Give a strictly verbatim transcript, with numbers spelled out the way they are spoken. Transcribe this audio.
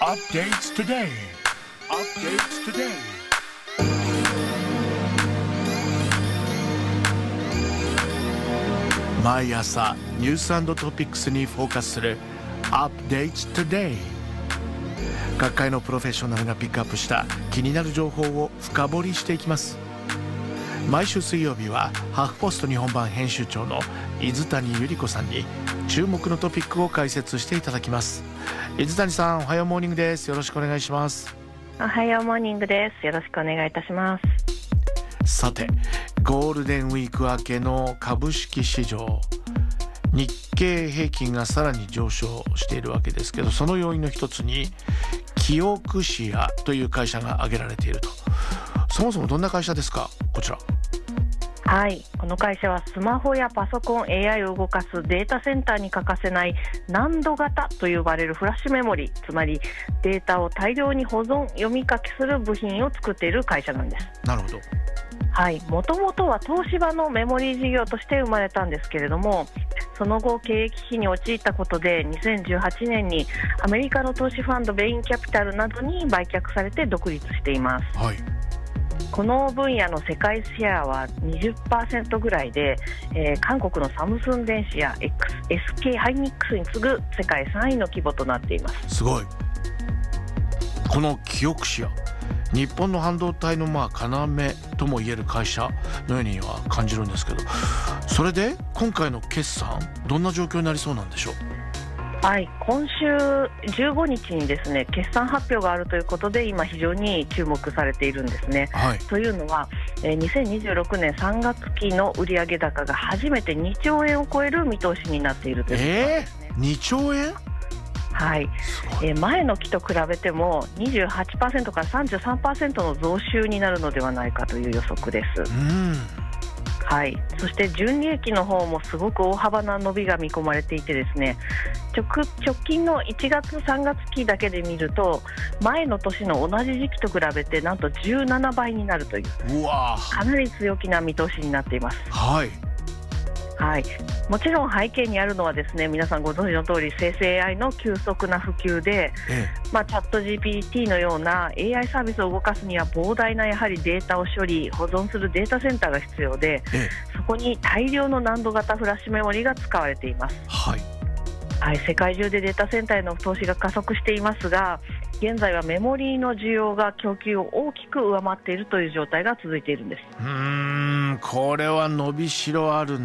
Updates today. Updates today. 毎朝ニュース&トピックスにフォーカスする Updates today。 各界のプロフェッショナルがピックアップした気になる情報を深掘りしていきます。毎週水曜日はハーフポスト日本版編集長の伊豆谷由里子さんに注目のトピックを解説していただきます。伊豆谷さん、おはようモーニングです。よろしくお願いします。 おはようモーニングです。よろしくお願いいたします。 さて、ゴールデンウィーク明けの株式市場、日経平均がさらに上昇しているわけですけど、その要因の一つにキオクシアという会社が挙げられていると。そもそもどんな会社ですか、こちら。 はい、この会社はスマホやパソコン、エーアイ を動かすデータセンターに欠かせない難度型と呼ばれるフラッシュメモリ、つまりデータを大量に保存読み書きする部品を作っている会社なんです。 なるほど。 はい、もともとは東芝のメモリー事業として生まれたんですけれども、その後経営危機に陥ったことでにせんじゅうはちねんにアメリカの投資ファンドベインキャピタルなどに売却されて独立しています。 はい、 この分野の世界シェアは にじゅっパーセント ぐらいで、えー、韓国のサムスン電子や エスケー ハイニックスに次ぐ世界さんいの規模となっています。 すごい。このキオクシア、日本の半導体のまあ要ともいえる会社のようには感じるんですけど、それで今回の決算、どんな状況になりそうなんでしょう。 はい、今週じゅうごにちにですね、決算発表があるということで今非常に注目されているんですね。 はい、 というのは、えー、にせんにじゅうろくねんさんがつきの売上高が初めてにちょうえんを超える見通しになっているということなんですね。 えー、にちょうえん。 はい、えー、前の期と比べても にじゅうはちパーセント から さんじゅうさんパーセント の増収になるのではないかという予測です。 うん、 はい、そして純利益の方もすごく大幅な伸びが見込まれていてですね、 直, 直近のいちがつさんがつ期だけで見ると前の年の同じ時期と比べてなんとじゅうななばいになるという、 うわかなり強気な見通しになっています。 はい、 はい、もちろん背景にあるのはですね、皆さんご存知の通り生成 エーアイ の急速な普及で、 ええ、 まあ、チャット ジーピーティー のような エーアイ サービスを動かすには膨大なやはりデータを処理保存するデータセンターが必要で、 ええ、 そこに大量の難度型フラッシュメモリが使われています。 はい、 はい、世界中でデータセンターへの投資が加速していますが、現在はメモリーの需要が供給を大きく上回っているという状態が続いているんです。 うーん、これは伸びしろある